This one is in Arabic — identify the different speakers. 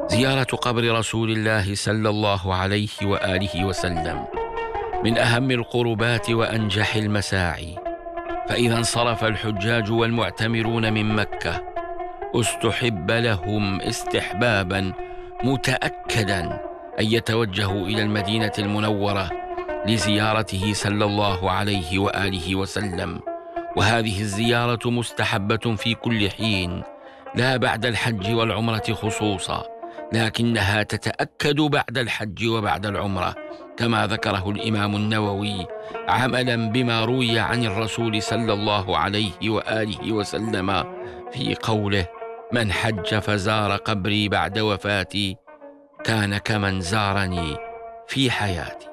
Speaker 1: زيارة قبر رسول الله صلى الله عليه وآله وسلم من أهم القربات وأنجح المساعي، فإذا انصرف الحجاج والمعتمرون من مكة استحب لهم استحبابا متأكدا أن يتوجهوا إلى المدينة المنورة لزيارته صلى الله عليه وآله وسلم، وهذه الزيارة مستحبة في كل حين، لا بعد الحج والعمرة خصوصا، لكنها تتأكد بعد الحج وبعد العمرة، كما ذكره الإمام النووي عملا بما روي عن الرسول صلى الله عليه وآله وسلم في قوله: من حج فزار قبري بعد وفاتي كان كمن زارني في حياتي.